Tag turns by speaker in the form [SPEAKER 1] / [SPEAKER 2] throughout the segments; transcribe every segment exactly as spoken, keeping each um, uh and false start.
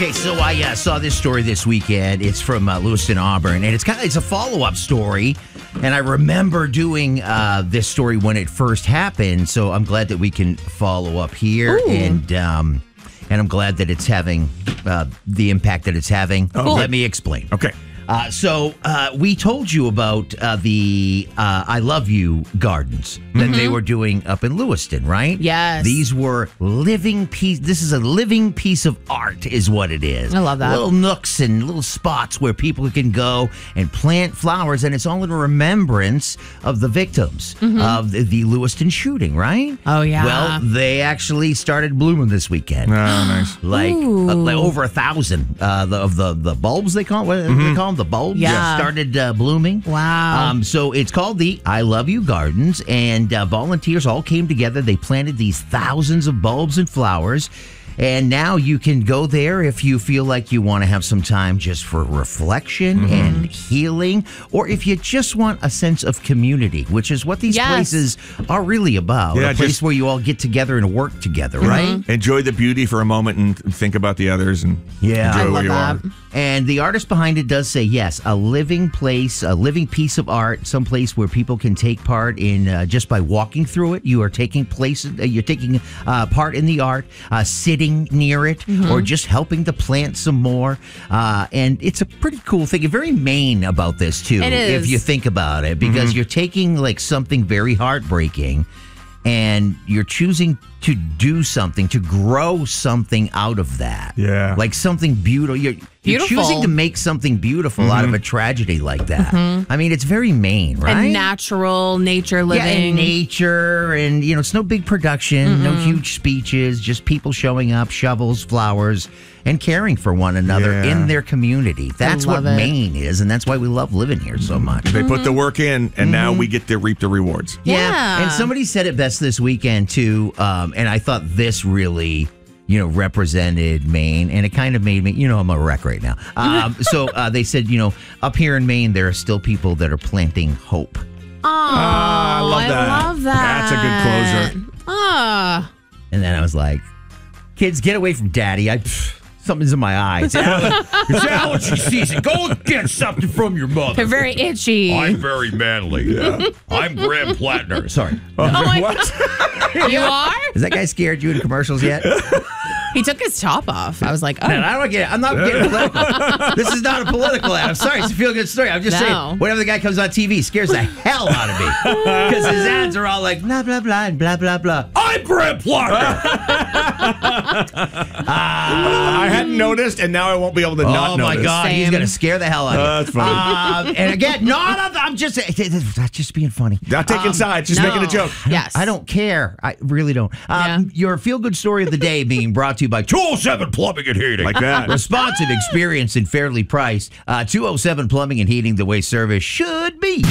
[SPEAKER 1] Okay, so I uh, saw this story this weekend. It's from uh, Lewiston, Auburn, and it's kind of it's a follow up story. And I remember doing uh, this story when it first happened, so I'm glad that we can follow up here,
[SPEAKER 2] Ooh.
[SPEAKER 1] and um, and I'm glad that it's having uh, the impact that it's having.
[SPEAKER 3] Cool.
[SPEAKER 1] Let me explain.
[SPEAKER 3] Okay.
[SPEAKER 1] Uh, so uh, we told you about uh, the uh, I Love You gardens that
[SPEAKER 2] Mm-hmm.
[SPEAKER 1] they were doing up in Lewiston, right?
[SPEAKER 2] Yes.
[SPEAKER 1] These were living piece. This is a living piece of art, is what it is.
[SPEAKER 2] I love that.
[SPEAKER 1] Little nooks and little spots where people can go and plant flowers, and it's all in remembrance of the victims of the, the Lewiston shooting, right?
[SPEAKER 2] Mm-hmm. Oh, yeah.
[SPEAKER 1] Well, they actually started blooming this weekend.
[SPEAKER 3] Oh, nice.
[SPEAKER 1] Like,
[SPEAKER 2] Ooh.
[SPEAKER 1] uh, like over a thousand uh, the, of the, the bulbs they call what do they call them the bulbs
[SPEAKER 2] Yeah.
[SPEAKER 1] started uh, blooming.
[SPEAKER 2] Wow.
[SPEAKER 1] Um, so it's called the I Love You Gardens, and uh, volunteers all came together. They planted these thousands of bulbs and flowers. And now you can go there if you feel like you want to have some time just for reflection
[SPEAKER 2] Mm-hmm.
[SPEAKER 1] and healing, or if you just want a sense of community, which is what these
[SPEAKER 2] Yes.
[SPEAKER 1] places are really about.
[SPEAKER 3] Yeah,
[SPEAKER 1] a place
[SPEAKER 3] just-
[SPEAKER 1] where you all get together and work together, right?
[SPEAKER 3] Enjoy the beauty for a moment and think about the others and
[SPEAKER 1] Yeah.
[SPEAKER 3] enjoy
[SPEAKER 1] I
[SPEAKER 3] where
[SPEAKER 2] love
[SPEAKER 3] you
[SPEAKER 2] that.
[SPEAKER 3] are.
[SPEAKER 1] And the artist behind it does say, yes, a living place, a living piece of art, some place where people can take part in uh, just by walking through it. You are taking place, uh, you're taking uh, part in the art, uh, sitting near it, or just helping to plant some more. Uh, and it's a pretty cool thing. Very Maine about this too,
[SPEAKER 2] It
[SPEAKER 1] if
[SPEAKER 2] is.
[SPEAKER 1] you think about it, because you're taking like something very heartbreaking, and you're choosing to do something, to grow something out of that.
[SPEAKER 3] Yeah.
[SPEAKER 1] Like something beautiful. You're, you're
[SPEAKER 2] Beautiful.
[SPEAKER 1] choosing to make something beautiful out of a tragedy like that. I mean, it's very Maine, right?
[SPEAKER 2] And natural nature living.
[SPEAKER 1] Yeah, and nature, and, you know, it's no big production, no huge speeches, just people showing up, shovels, flowers, and caring for one another
[SPEAKER 3] Yeah.
[SPEAKER 1] in their community. That's what
[SPEAKER 2] love it.
[SPEAKER 1] Maine is, and that's why we love living here so much.
[SPEAKER 3] They put the work in, and now we get to reap the rewards.
[SPEAKER 2] Yeah.
[SPEAKER 1] And somebody said it best this weekend, too. Um, and I thought this really, you know, represented Maine. And it kind of made me, you know, I'm a wreck right now. Um, so uh, they said, you know, up here in Maine, there are still people that are planting hope.
[SPEAKER 2] Oh,
[SPEAKER 3] Ah, I love that.
[SPEAKER 2] I love that.
[SPEAKER 3] That's a good closer.
[SPEAKER 2] Ah.
[SPEAKER 1] And then I was like, kids, get away from daddy. I pff, something's in my eye. It's, aller- it's allergy season. Go get something from your mother.
[SPEAKER 2] They're very itchy.
[SPEAKER 1] I'm very manly. I'm Graham Plattner. Sorry.
[SPEAKER 2] Oh my-
[SPEAKER 3] What?
[SPEAKER 2] You are?
[SPEAKER 1] Has that guy scared you in commercials yet?
[SPEAKER 2] He took his top off. I was like, oh.
[SPEAKER 1] No, I don't get it. I'm not getting political. This is not a political ad. I'm sorry. It's a feel-good story. I'm just
[SPEAKER 2] No.
[SPEAKER 1] saying, whenever the guy comes on T V, he scares the hell out of me. Because his ads are all like, blah, blah, blah, and blah, blah, blah. I'm Graham Plattner.
[SPEAKER 3] I hadn't noticed, and now I won't be able to not
[SPEAKER 1] Oh,
[SPEAKER 3] notice.
[SPEAKER 1] my God. He's
[SPEAKER 2] Same.
[SPEAKER 1] going to scare the hell out of you.
[SPEAKER 3] Uh, that's funny.
[SPEAKER 1] Um, and again, not, I'm just, that's just being funny.
[SPEAKER 3] Not taking
[SPEAKER 1] Um,
[SPEAKER 3] sides, just
[SPEAKER 2] no.
[SPEAKER 3] making a joke.
[SPEAKER 2] Yes.
[SPEAKER 1] I don't care. I really don't. Um,
[SPEAKER 2] Yeah.
[SPEAKER 1] Your feel-good story of the day being brought to you by two oh seven Plumbing and Heating.
[SPEAKER 3] Like that.
[SPEAKER 1] Responsive, experienced, and fairly priced. Uh, two oh seven Plumbing and Heating, the way service should be.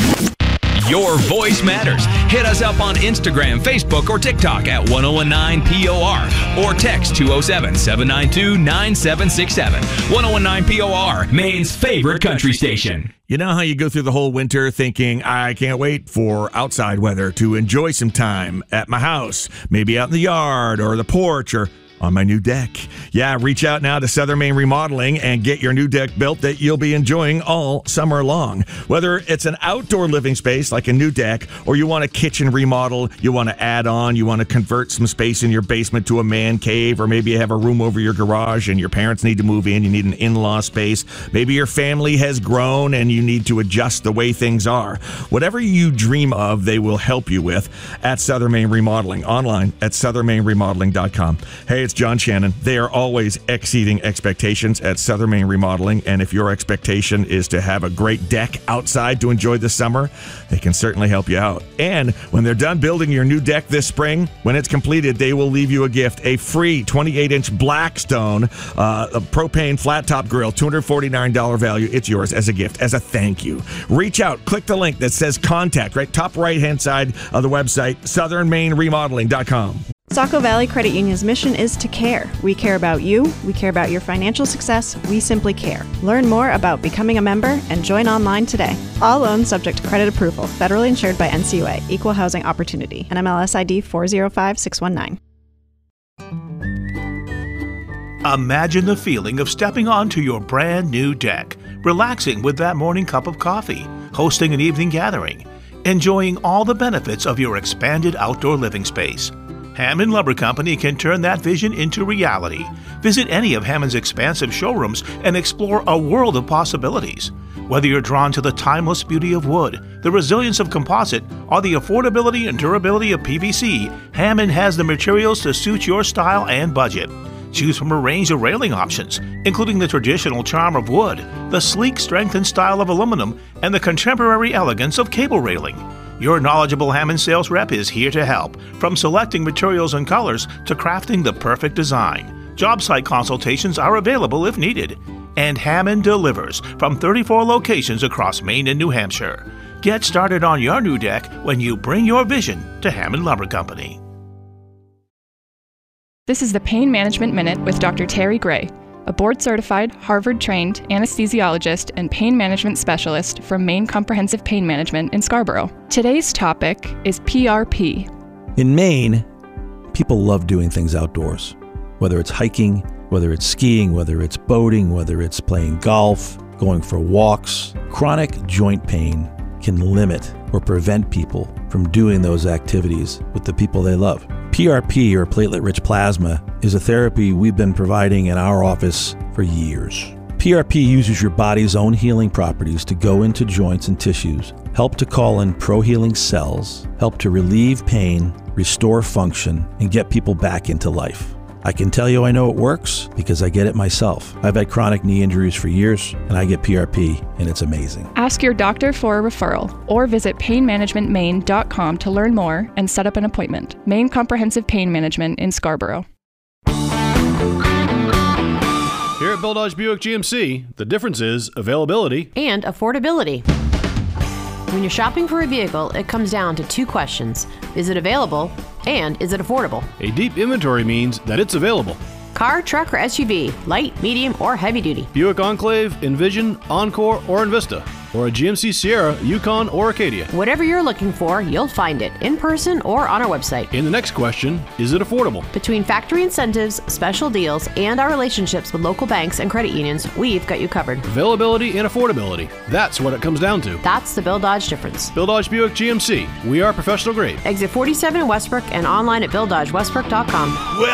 [SPEAKER 4] Your voice matters. Hit us up on Instagram, Facebook, or TikTok at ten nineteen P O R or text two oh seven, seven nine two, nine seven six seven. ten nineteen P O R, Maine's favorite country station.
[SPEAKER 3] You know how you go through the whole winter thinking, I can't wait for outside weather to enjoy some time at my house, maybe out in the yard or the porch or on my new deck. Yeah, reach out now to Southern Maine Remodeling and get your new deck built that you'll be enjoying all summer long. Whether it's an outdoor living space like a new deck, or you want a kitchen remodel, you want to add on, you want to convert some space in your basement to a man cave, or maybe you have a room over your garage and your parents need to move in, you need an in-law space. Maybe your family has grown and you need to adjust the way things are. Whatever you dream of, they will help you with at Southern Maine Remodeling, online at southern maine remodeling dot com. Hey, it's John Shannon. They are always exceeding expectations at Southern Maine Remodeling, and if your expectation is to have a great deck outside to enjoy the summer, they can certainly help you out. And when they're done building your new deck this spring, when it's completed, they will leave you a gift, a free twenty-eight inch Blackstone uh, a propane flat top grill, two hundred forty-nine dollars value. It's yours as a gift, as a thank you. Reach out, click the link that says contact, right top right-hand side of the website, southern maine remodeling dot com.
[SPEAKER 5] Saco Valley Credit Union's mission is to care. We care about you. We care about your financial success. We simply care. Learn more about becoming a member and join online today. All loans subject to credit approval. Federally insured by N C U A. Equal Housing Opportunity. N M L S I D four zero five six one nine.
[SPEAKER 6] Imagine the feeling of stepping onto your brand new deck, relaxing with that morning cup of coffee, hosting an evening gathering, enjoying all the benefits of your expanded outdoor living space. Hammond Lumber Company can turn that vision into reality. Visit any of Hammond's expansive showrooms and explore a world of possibilities. Whether you're drawn to the timeless beauty of wood, the resilience of composite, or the affordability and durability of P V C, Hammond has the materials to suit your style and budget. Choose from a range of railing options, including the traditional charm of wood, the sleek strength and style of aluminum, and the contemporary elegance of cable railing. Your knowledgeable Hammond sales rep is here to help, from selecting materials and colors to crafting the perfect design. Job site consultations are available if needed. And Hammond delivers from thirty-four locations across Maine and New Hampshire. Get started on your new deck when you bring your vision to Hammond Lumber Company.
[SPEAKER 7] This is the Pain Management Minute with Doctor Terry Gray, a board-certified, Harvard-trained anesthesiologist and pain management specialist from Maine Comprehensive Pain Management in Scarborough. Today's topic is P R P.
[SPEAKER 8] In Maine, people love doing things outdoors, whether it's hiking, whether it's skiing, whether it's boating, whether it's playing golf, going for walks. Chronic joint pain can limit or prevent people from doing those activities with the people they love. P R P, or platelet-rich plasma, is a therapy we've been providing in our office for years. P R P uses your body's own healing properties to go into joints and tissues, help to call in pro-healing cells, help to relieve pain, restore function, and get people back into life. I can tell you I know it works because I get it myself. I've had chronic knee injuries for years, and I get P R P, and it's amazing.
[SPEAKER 7] Ask your doctor for a referral or visit pain management maine dot com to learn more and set up an appointment. Maine Comprehensive Pain Management in Scarborough.
[SPEAKER 9] Here at Bill Dodge Buick G M C, the difference is availability
[SPEAKER 10] and affordability. When you're shopping for a vehicle, it comes down to two questions. Is it available? And is it affordable?
[SPEAKER 9] A deep inventory means that it's available.
[SPEAKER 10] Car, truck, or S U V, light, medium, or heavy duty.
[SPEAKER 9] Buick Enclave, Envision, Encore, or Envista. Or a G M C Sierra, Yukon, or Acadia.
[SPEAKER 10] Whatever you're looking for, you'll find it in person or on our website.
[SPEAKER 9] And the next question, is it affordable?
[SPEAKER 10] Between factory incentives, special deals, and our relationships with local banks and credit unions, we've got you covered.
[SPEAKER 9] Availability and affordability. That's what it comes down to.
[SPEAKER 10] That's the Bill Dodge difference.
[SPEAKER 9] Bill Dodge Buick G M C. We are professional grade.
[SPEAKER 10] Exit forty-seven in Westbrook and online at bill dodge westbrook dot com.
[SPEAKER 6] Well,